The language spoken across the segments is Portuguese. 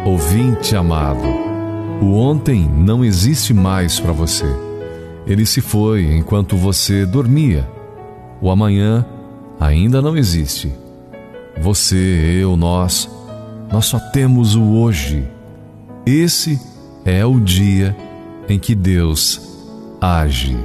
Ouvinte amado, o ontem não existe mais para você. Ele se foi enquanto você dormia. O amanhã ainda não existe. Você, eu, nós só temos o hoje. Esse é o dia em que Deus age.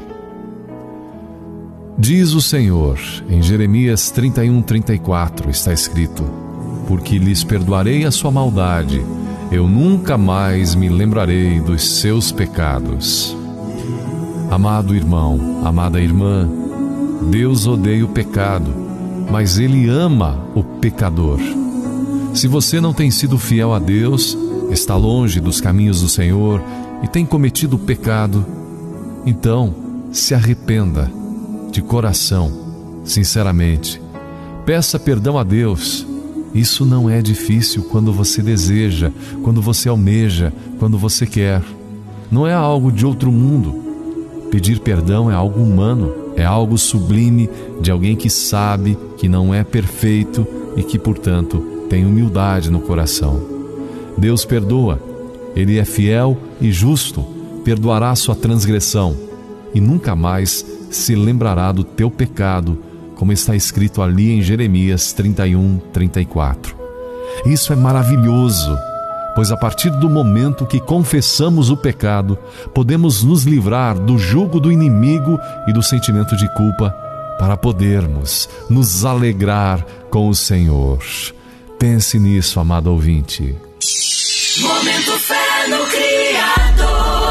Diz o Senhor, em Jeremias 31:34, está escrito: porque lhes perdoarei a sua maldade, eu nunca mais me lembrarei dos seus pecados. Amado irmão, amada irmã, Deus odeia o pecado, mas Ele ama o pecador. Se você não tem sido fiel a Deus, está longe dos caminhos do Senhor e tem cometido pecado, então se arrependa de coração, sinceramente. Peça perdão a Deus. Isso não é difícil quando você deseja, quando você almeja, quando você quer. Não é algo de outro mundo. Pedir perdão é algo humano, é algo sublime de alguém que sabe que não é perfeito e que, portanto, tem humildade no coração. Deus perdoa. Ele é fiel e justo, perdoará sua transgressão e nunca mais se lembrará do teu pecado, como está escrito ali em Jeremias 31:34. Isso é maravilhoso, pois a partir do momento que confessamos o pecado, podemos nos livrar do jugo do inimigo e do sentimento de culpa para podermos nos alegrar com o Senhor. Pense nisso, amado ouvinte. Momento Fé no Criador.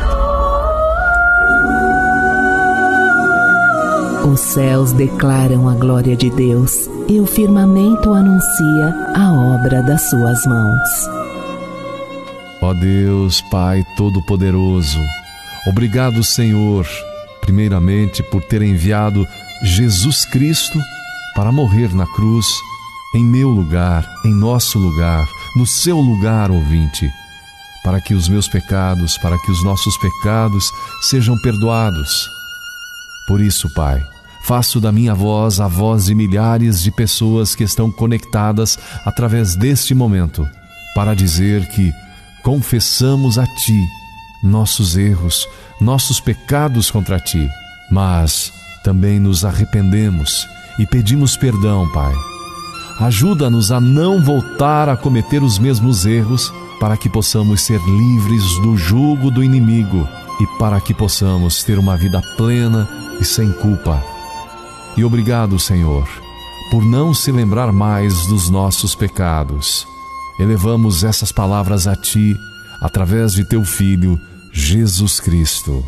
Os céus declaram a glória de Deus e o firmamento anuncia a obra das suas mãos. Ó Deus, Pai Todo-Poderoso, obrigado, Senhor, primeiramente por ter enviado Jesus Cristo para morrer na cruz, em meu lugar, em nosso lugar, no seu lugar, ouvinte, para que os meus pecados, para que os nossos pecados sejam perdoados. Por isso, Pai, faço da minha voz a voz de milhares de pessoas que estão conectadas através deste momento, para dizer que confessamos a Ti nossos erros, nossos pecados contra Ti, mas também nos arrependemos e pedimos perdão, Pai. Ajuda-nos a não voltar a cometer os mesmos erros, para que possamos ser livres do jugo do inimigo e para que possamos ter uma vida plena e sem culpa. E obrigado, Senhor, por não se lembrar mais dos nossos pecados. Elevamos essas palavras a Ti, através de Teu Filho, Jesus Cristo.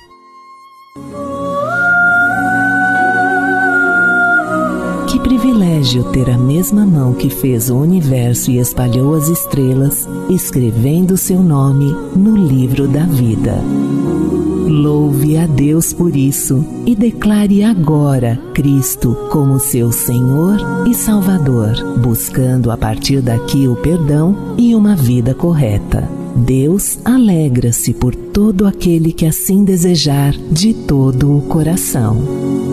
Que privilégio ter a mesma mão que fez o universo e espalhou as estrelas, escrevendo seu nome no livro da vida. Louve a Deus por isso e declare agora Cristo como seu Senhor e Salvador, buscando a partir daqui o perdão e uma vida correta. Deus alegra-se por todo aquele que assim desejar de todo o coração.